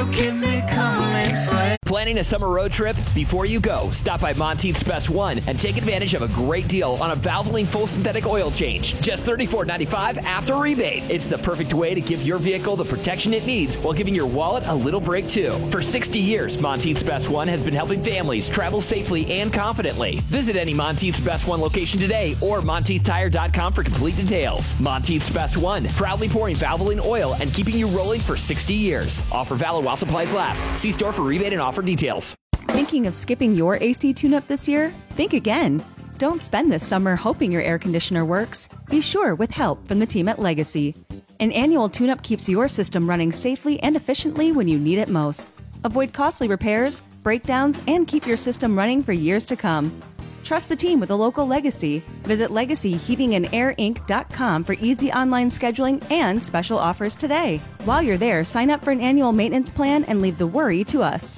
you keep me coming for. Planning a summer road trip? Before you go, stop by Monteith's Best One and take advantage of a great deal on a Valvoline full synthetic oil change. Just $34.95 after rebate. It's the perfect way to give your vehicle the protection it needs while giving your wallet a little break too. For 60 years, Monteith's Best One has been helping families travel safely and confidently. Visit any Monteith's Best One location today or MonteithTire.com for complete details. Monteith's Best One, proudly pouring Valvoline oil and keeping you rolling for 60 years. Offer valid while supplies last. See store for rebate and offer details. Thinking of skipping your AC tune-up this year? Think again. Don't spend this summer hoping your air conditioner works. Be sure with help from the team at Legacy. An annual tune-up keeps your system running safely and efficiently when you need it most. Avoid costly repairs, breakdowns, and keep your system running for years to come. Trust the team with a local Legacy. Visit LegacyHeatingandAirInc.com for easy online scheduling and special offers today. While you're there, sign up for an annual maintenance plan and leave the worry to us.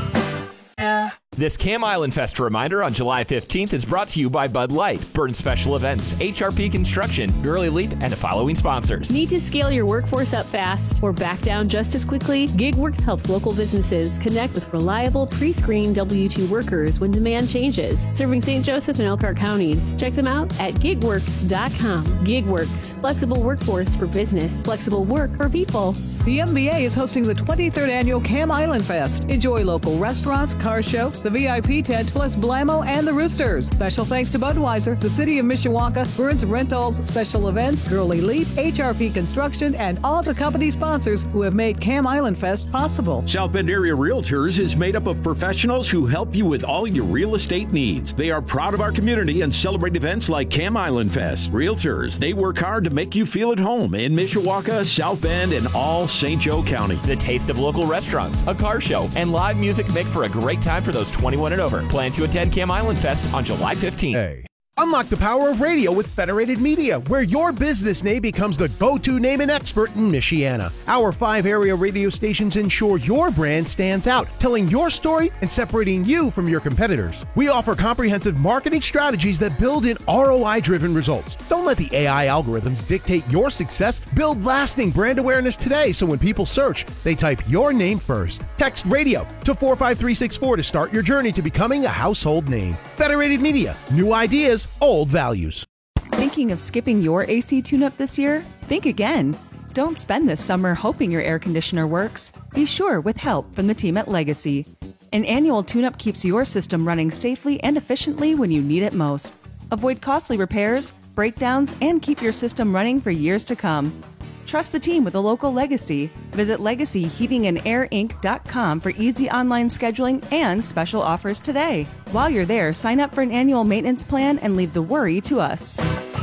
This Cam Island Fest reminder on July 15th is brought to you by Bud Light, Burn Special Events, HRP Construction, Gurley Leap, and the following sponsors. Need to scale your workforce up fast or back down just as quickly? GigWorks helps local businesses connect with reliable, pre-screened W-2 workers when demand changes. Serving St. Joseph and Elkhart counties. Check them out at gigworks.com. GigWorks, flexible workforce for business, flexible work for people. The MBA is hosting the 23rd annual Cam Island Fest. Enjoy local restaurants, car show, the VIP tent, plus Blammo and the Roosters. Special thanks to Budweiser, the City of Mishawaka, Burns Rentals, Special Events, Gurley Leap, HRP Construction, and all the company sponsors who have made Cam Island Fest possible. South Bend Area Realtors is made up of professionals who help you with all your real estate needs. They are proud of our community and celebrate events like Cam Island Fest. Realtors, they work hard to make you feel at home in Mishawaka, South Bend, and all St. Joe County. The taste of local restaurants, a car show, and live music make for a great time for those 21 and over. Plan to attend Cam Island Fest on July 15th. Hey. Unlock the power of radio with Federated Media, where your business name becomes the go-to name and expert in Michiana. Our 5 area radio stations ensure your brand stands out, telling your story and separating you from your competitors. We offer comprehensive marketing strategies that build in ROI-driven results. Don't let the AI algorithms dictate your success. Build lasting brand awareness today so when people search, they type your name first. Text radio to 45364 to start your journey to becoming a household name. Federated Media, new ideas, old values. Thinking of skipping your AC tune-up this year? Think again. Don't spend this summer hoping your air conditioner works. Be sure with help from the team at Legacy. An annual tune-up keeps your system running safely and efficiently when you need it most. Avoid costly repairs, breakdowns, and keep your system running for years to come. Trust the team with a local Legacy. Visit LegacyHeatingandAirInc.com for easy online scheduling and special offers today. While you're there, sign up for an annual maintenance plan and leave the worry to us.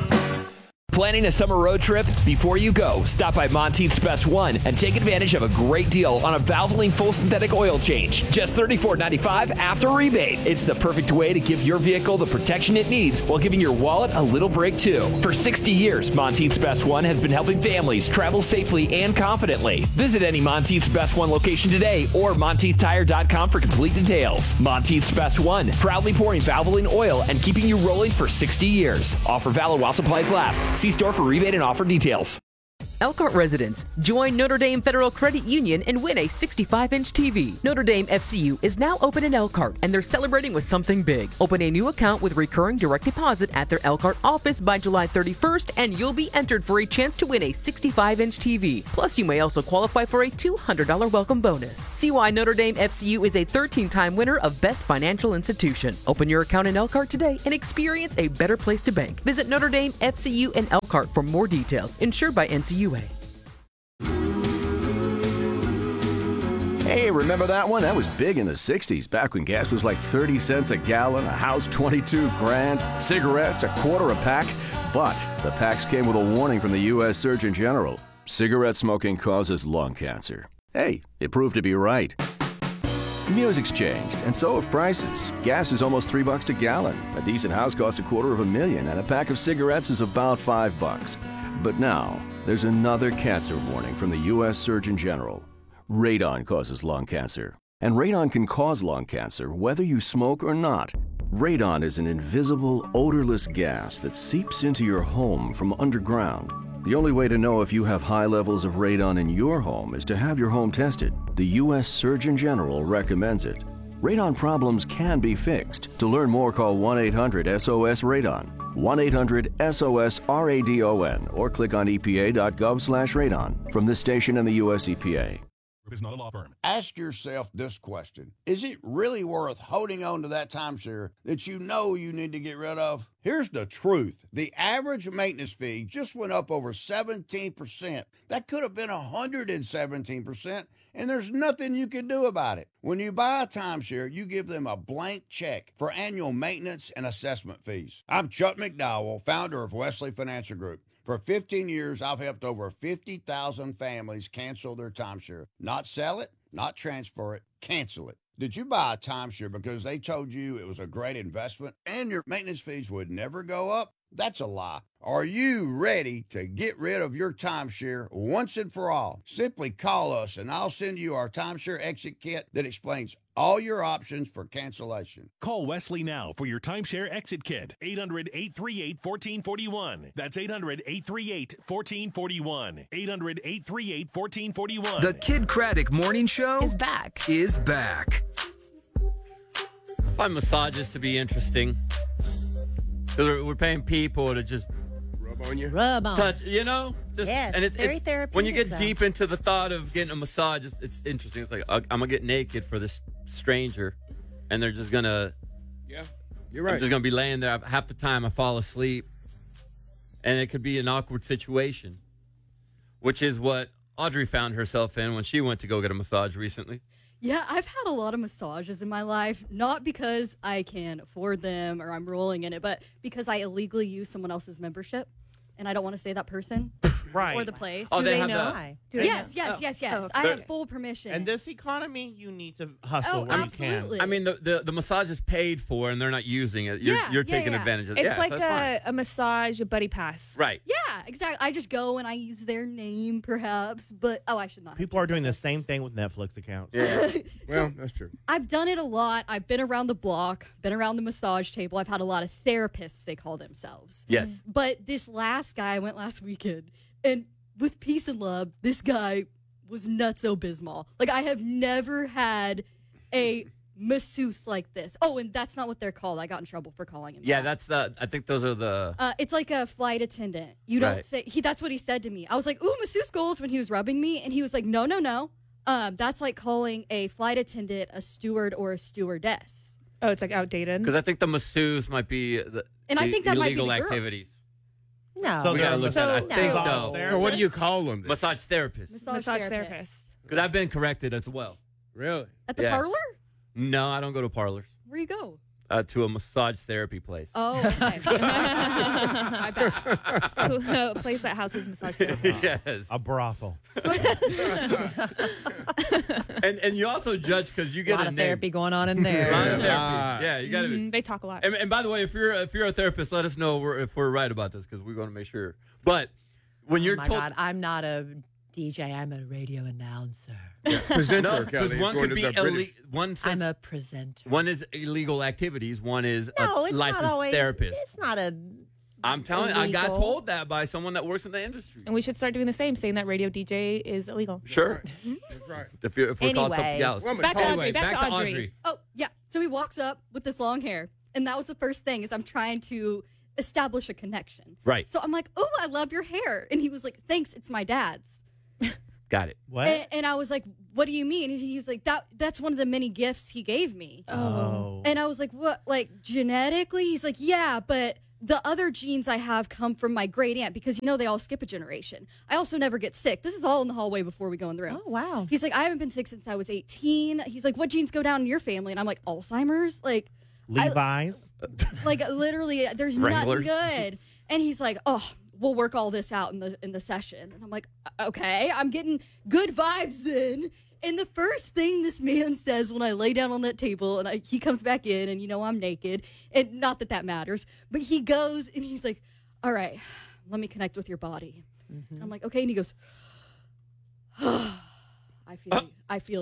Planning a summer road trip? Before you go, stop by Monteith's Best One and take advantage of a great deal on a Valvoline full synthetic oil change. Just $34.95 after rebate. It's the perfect way to give your vehicle the protection it needs while giving your wallet a little break too. For 60 years, Monteith's Best One has been helping families travel safely and confidently. Visit any Monteith's Best One location today or MonteithTire.com for complete details. Monteith's Best One, proudly pouring Valvoline oil and keeping you rolling for 60 years. Offer valid while supplies last. See store for rebate and offer details. Elkhart residents, join Notre Dame Federal Credit Union and win a 65-inch TV. Notre Dame FCU is now open in Elkhart, and they're celebrating with something big. Open a new account with recurring direct deposit at their Elkhart office by July 31st, and you'll be entered for a chance to win a 65-inch TV. Plus, you may also qualify for a $200 welcome bonus. See why Notre Dame FCU is a 13-time winner of Best Financial Institution. Open your account in Elkhart today and experience a better place to bank. Visit Notre Dame FCU in Elkhart for more details. Insured by NCUA. Hey, remember that one? That was big in the 60s, back when gas was like 30 cents a gallon, a house 22 grand, cigarettes a quarter a pack. But the packs came with a warning from the U.S. Surgeon General. Cigarette smoking causes lung cancer. Hey, it proved to be right. Music's changed, and so have prices. Gas is almost $3 a gallon. A decent house costs $250,000, and a pack of cigarettes is about $5. But now, there's another cancer warning from the U.S. Surgeon General. Radon causes lung cancer. And radon can cause lung cancer whether you smoke or not. Radon is an invisible, odorless gas that seeps into your home from underground. The only way to know if you have high levels of radon in your home is to have your home tested. The U.S. Surgeon General recommends it. Radon problems can be fixed. To learn more, call 1-800-SOS-RADON, 1-800-SOS-RADON, or click on epa.gov/radon. From this station and the U.S. EPA. Is not a law firm. Ask yourself this question. Is it really worth holding on to that timeshare that you know you need to get rid of? Here's the truth. The average maintenance fee just went up over 17%. That could have been 117%, and there's nothing you can do about it. When you buy a timeshare, you give them a blank check for annual maintenance and assessment fees. I'm Chuck McDowell, founder of Wesley Financial Group. For 15 years, I've helped over 50,000 families cancel their timeshare. Not sell it, not transfer it, cancel it. Did you buy a timeshare because they told you it was a great investment and your maintenance fees would never go up? That's a lie. Are you ready to get rid of your timeshare once and for all? Simply call us and I'll send you our timeshare exit kit that explains all your options for cancellation. Call Wesley now for your timeshare exit kit. 800-838-1441. That's 800-838-1441. 800-838-1441. The Kid Craddock Morning Show is back. I find massages to be interesting. We're paying people to just rub on you, touch, you know. Yes, and it's very therapeutic. When you get deep into the thought of getting a massage, it's interesting. It's like I'm gonna get naked for this stranger, and they're just gonna. Yeah, you're right. I'm just gonna be laying there. Half the time I fall asleep, and it could be an awkward situation, which is what Audrey found herself in when she went to go get a massage recently. Yeah, I've had a lot of massages in my life, not because I can afford them or I'm rolling in it, but because I illegally use someone else's membership, and I don't want to say that person or the place. Oh, they know? have Yes. Oh, I have full permission. In this economy, you need to hustle where absolutely. you can. I mean, the massage is paid for, and they're not using it. You're taking advantage of it. It's like so a massage, a buddy pass. Right. Yeah, exactly. I just go and I use their name, perhaps, but I should not. People are doing the same thing with Netflix accounts. Yeah. Well, that's true. I've done it a lot. I've been around the block, been around the massage table. I've had a lot of therapists, they call themselves. Yes. But this last guy, I went last weekend, and with peace and love, this guy was nutso-bismol. Like, I have never had a masseuse like this. Oh, and that's not what they're called. I got in trouble for calling him. Yeah, that's I think those are the. It's like a flight attendant. You don't say. That's what he said to me. I was like, "Ooh, masseuse goals," when he was rubbing me, and he was like, "No, no, no. That's like calling a flight attendant a steward or a stewardess." Oh, it's like outdated. Because I think the masseuse might be I think that might be the illegal girl. activities. No. So we gotta look at it. I think so. So what do you call them? Massage therapist. Massage therapist. Because I've been corrected as well. Really? At the parlor? No, I don't go to parlors. Where you go? To a massage therapy place. Oh, okay. My bad. A place that houses massage therapists. Yes. A brothel. and you also judge because you get a lot of therapy going on in there. A lot of therapy. Yeah, you got to. They talk a lot. And by the way, if you're a therapist, let us know if we're right about this because we're going to make sure. But when you're told, God, I'm not a DJ, I'm a radio announcer. Yeah, presenter, no, because one could be I'm a presenter. One is illegal activities. One is no, a it's licensed not always, therapist. It's not a. I'm telling you, I got told that by someone that works in the industry. And we should start doing the same, saying that radio DJ is illegal. Sure. That's right. If we're called something else. Back to Audrey. Oh, yeah. So he walks up with this long hair. And that was the first thing is I'm trying to establish a connection. Right. So I'm like, oh, I love your hair. And he was like, thanks, it's my dad's. Got it. What? And I was like, what do you mean? And he's like, that's one of the many gifts he gave me. Oh. And I was like, what? Like genetically? He's like, yeah, but the other genes I have come from my great aunt because, they all skip a generation. I also never get sick. This is all in the hallway before we go in the room. Oh, wow. He's like, I haven't been sick since I was 18. He's like, what genes go down in your family? And I'm like, Alzheimer's? Like, Levi's? Like, literally, there's Wranglers. nothing good. And he's like, oh, we'll work all this out in the session. And I'm like, okay, I'm getting good vibes then. And the first thing this man says when I lay down on that table and he comes back in and, I'm naked, and not that matters, but he goes and he's like, all right, let me connect with your body. Mm-hmm. I'm like, okay. And he goes, I feel you.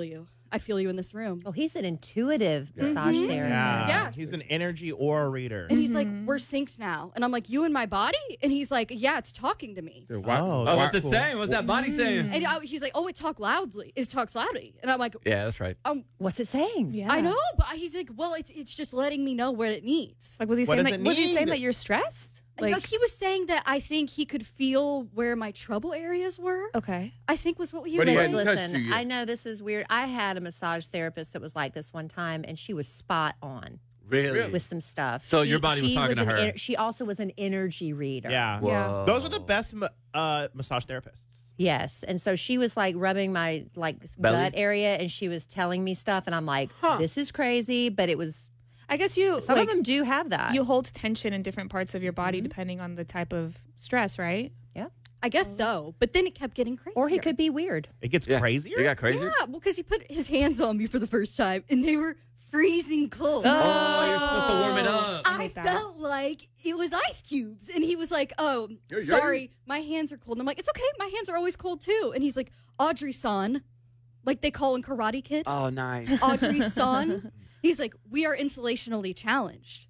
I feel you in this room. Oh, he's an intuitive massage therapist. Yeah. He's an energy aura reader. And he's like, we're synced now. And I'm like, you and my body? And he's like, yeah, it's talking to me. What's it saying? What's that body saying? And he's like, it talks loudly. It talks loudly. And I'm like, Yeah, that's right. What's it saying? Yeah. I know, but he's like, well, it's just letting me know what it needs. Like, was he saying that you're stressed? Like, he was saying that I think he could feel where my trouble areas were. Okay. I think was what he But was he saying. hadn't touched you Listen, yet. I know this is weird. I had a massage therapist that was like this one time, and she was spot on. Really? With some stuff. So your body was talking to her. She also was an energy reader. Yeah. Whoa. Those are the best massage therapists. Yes. And so she was like rubbing my Belly? gut area, and she was telling me stuff, and I'm like, this is crazy, but it was. I guess you. Some of them do have that. You hold tension in different parts of your body depending on the type of stress, right? Yeah. I guess so. But then it kept getting crazier. Or he could be weird. It gets crazier? You got crazier? Yeah, well, because he put his hands on me for the first time, and they were freezing cold. Oh, you're supposed to warm it up. I felt like it was ice cubes. And he was like, oh, sorry, my hands are cold. And I'm like, it's okay. My hands are always cold, too. And he's like, Audrey-san, like they call in Karate Kid. Oh, nice. Audrey-san. He's like, we are insulationally challenged.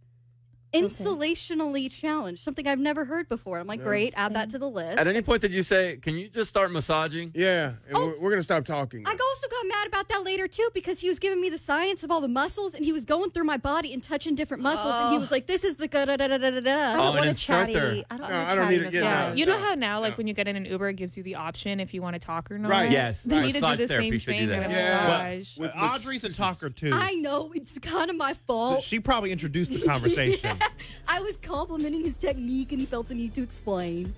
Insulationally challenged. Something I've never heard before. I'm like, great, add that to the list. At any point did you say, can you just start massaging? Yeah, and we're going to stop talking. I also got mad about that later, too, because he was giving me the science of all the muscles, and he was going through my body and touching different muscles, and he was like, this is the da-da-da-da-da-da. I don't want a chatty. I don't need it. Yeah. You know how now, like when you get in an Uber, it gives you the option if you want to talk or not? Right. Yes. They need to do Massage the therapy same should do thing that. at a Yeah. massage. Audrey's a talker, too. I know, it's kind of my fault. She probably introduced the conversation. I was complimenting his technique, and he felt the need to explain.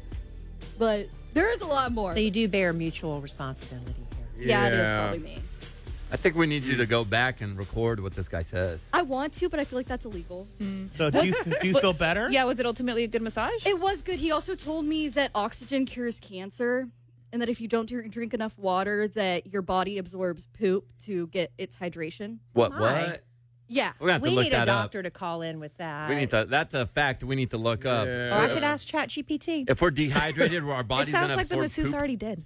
But there is a lot more. So you do bear mutual responsibility here. Yeah, it is probably me. I think we need you to go back and record what this guy says. I want to, but I feel like that's illegal. So do you feel better? Yeah, was it ultimately a good massage? It was good. He also told me that oxygen cures cancer, and that if you don't drink enough water, that your body absorbs poop to get its hydration. What? Yeah. We're going to have to We look need a that up. doctor to call in with that. We need to. That's a fact we need to look up. Or I could ask ChatGPT. If we're dehydrated, our It body's going sounds to like the absorb masseuse poop. already did.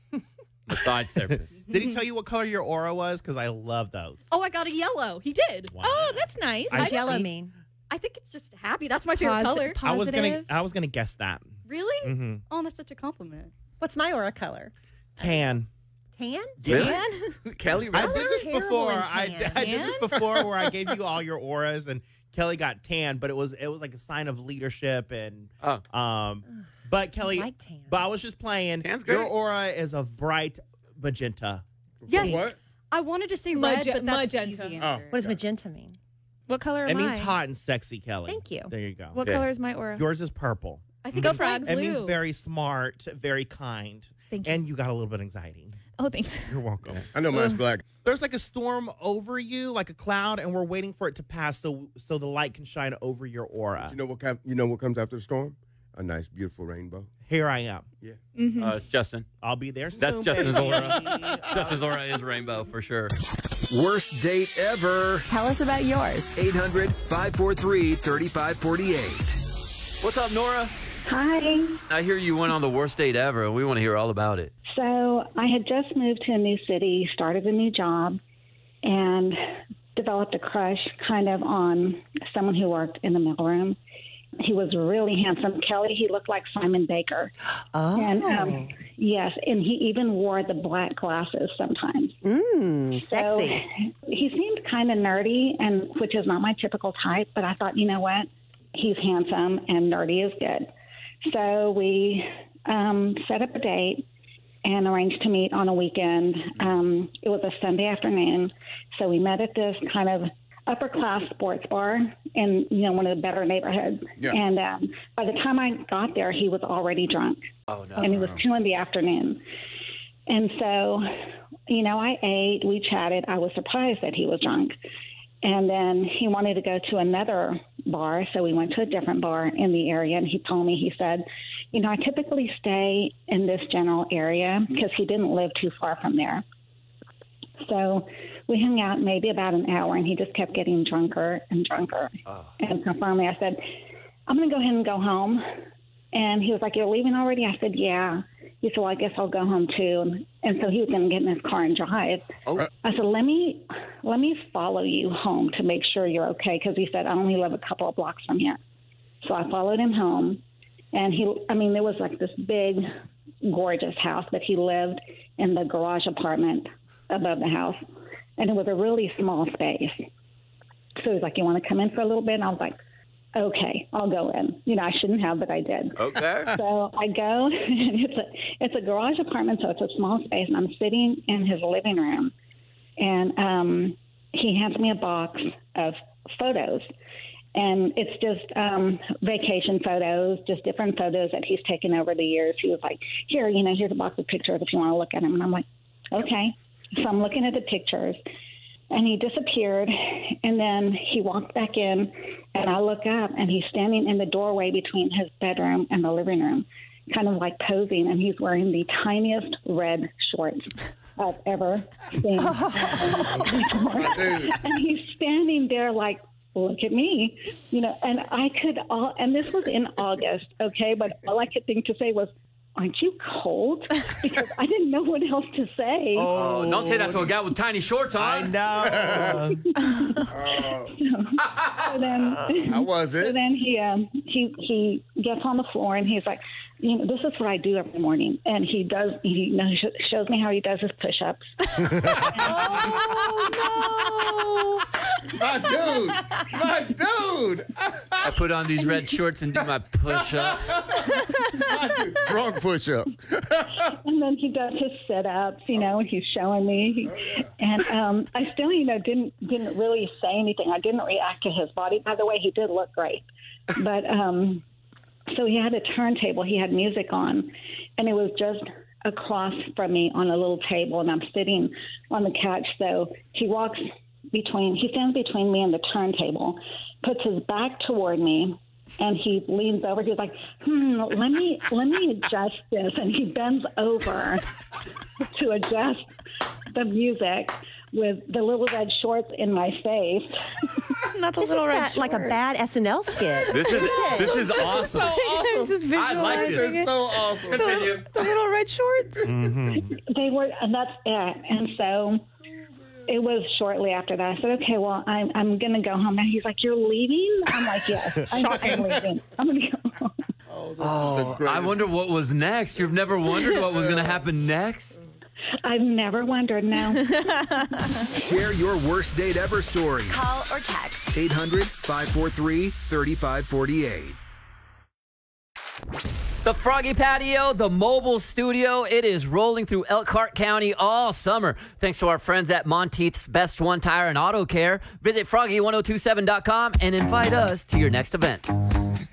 Massage therapist. Did he tell you what color your aura was? Because I love those. Oh, I got a yellow. He did. Wow. Oh, that's nice. What does yellow mean? I think it's just happy. That's my favorite color. I was gonna guess that. Really? Mm-hmm. Oh, that's such a compliment. What's my aura color? Tan. Tan? Really? Kelly, I really? did this terrible before. in I tan. did this before where I gave you all your auras and Kelly got tan, but it was like a sign of leadership and but Kelly, I like tan. but I was just playing. Tan's great. Your aura is a bright magenta. Yes. What? I wanted to say red, but that's the magenta. easy Oh. answer. What does magenta mean? What color It am I? means hot and sexy, Kelly. Thank you. There you go. What color is my aura? Yours is purple. I think Go it's like Frogs. It blue. means very smart, very kind. Thank you. And you got a little bit of anxiety. Oh, thanks. You're welcome. I know mine's black. There's like a storm over you, like a cloud, and we're waiting for it to pass so the light can shine over your aura. You know what comes after the storm? A nice, beautiful rainbow. Here I am. Yeah. It's Justin. I'll be there soon. That's Justin's baby. aura. Justin's aura is rainbow for sure. Worst date ever. Tell us about yours. 800-543-3548. What's up, Nora? Hi. I hear you went on the worst date ever, and we want to hear all about it. So I had just moved to a new city, started a new job, and developed a crush kind of on someone who worked in the mailroom. He was really handsome. Kelly, he looked like Simon Baker. Oh. And yes, and he even wore the black glasses sometimes. Sexy. So he seemed kind of nerdy, and which is not my typical type, but I thought, you know what? He's handsome and nerdy is good. So we set up a date and arranged to meet on a weekend. It was a Sunday afternoon. So we met at this kind of upper class sports bar in, one of the better neighborhoods. Yeah. And by the time I got there, he was already drunk. Oh, no. And it was 2 p.m. And so, I ate, we chatted. I was surprised that he was drunk. And then he wanted to go to another bar, so we went to a different bar in the area, and he told me, he said, I typically stay in this general area because he didn't live too far from there. So we hung out maybe about an hour, and he just kept getting drunker and drunker. Oh. And so finally I said, I'm going to go ahead and go home. And he was like, you're leaving already? I said, yeah. He said, well, I guess I'll go home too. And so he was going to get in his car and drive. I said, let me follow you home to make sure you're okay. Because he said, I only live a couple of blocks from here. So I followed him home. And there was like this big, gorgeous house, but he lived in the garage apartment above the house. And it was a really small space. So he was like, you want to come in for a little bit? And I was like, okay, I'll go in. I shouldn't have, but I did. Okay. So I go, and it's a garage apartment, so it's a small space, and I'm sitting in his living room, and he hands me a box of photos, and it's just vacation photos, just different photos that he's taken over the years. He was like, here, here's a box of pictures if you want to look at them. And I'm like, okay. So I'm looking at the pictures. And he disappeared, and then he walked back in, and I look up, and he's standing in the doorway between his bedroom and the living room, kind of like posing, and he's wearing the tiniest red shorts I've ever seen. And he's standing there like, look at me, and and this was in August, okay, but all I could think to say was, aren't you cold? Because I didn't know what else to say. Oh, don't say that to a guy with tiny shorts on. I know. So then, how was it? So then he gets on the floor and he's like, this is what I do every morning. And he shows me how he does his push-ups. Oh, no. My dude. I put on these red shorts and do my push-ups. Drunk push-up. And then he does his sit-ups, and he's showing me. And I still, didn't really say anything. I didn't react to his body. By the way, he did look great. But so he had a turntable. He had music on, and it was just across from me on a little table, and I'm sitting on the couch. So he stands between me and the turntable, puts his back toward me, and he leans over. He's like, let me adjust this. And he bends over to adjust the music with the little red shorts in my face. Not the little red shorts. Like a bad SNL skit. This is awesome. So awesome. Just I like this. This is so awesome. Continue. The little red shorts. Mm-hmm. They were, and that's it. And so it was shortly after that. I said, okay, well, I'm going to go home. And he's like, you're leaving? I'm like, yes, I'm leaving. I'm going to go home. Oh, I wonder what was next. You've never wondered what was going to happen next? I've never wondered, no. Share your worst date ever story. Call or text 800-543-3548. The Froggy Patio, the mobile studio, it is rolling through Elkhart County all summer. Thanks to our friends at Monteith's Best One Tire and Auto Care. Visit froggy1027.com and invite us to your next event.